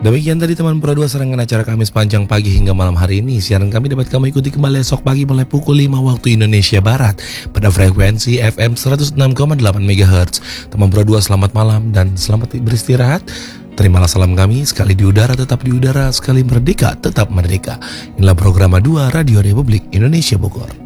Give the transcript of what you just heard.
Demikian tadi teman Pro 2 serangan acara kami sepanjang pagi hingga malam hari ini. Siaran kami dapat kamu ikuti kembali esok pagi mulai pukul 5 waktu Indonesia Barat pada frekuensi FM 106,8 MHz. Teman Pro 2 selamat malam dan selamat beristirahat. Terimalah salam kami, sekali di udara tetap di udara, sekali merdeka tetap merdeka. Inilah program 2 Radio Republik Indonesia Bogor.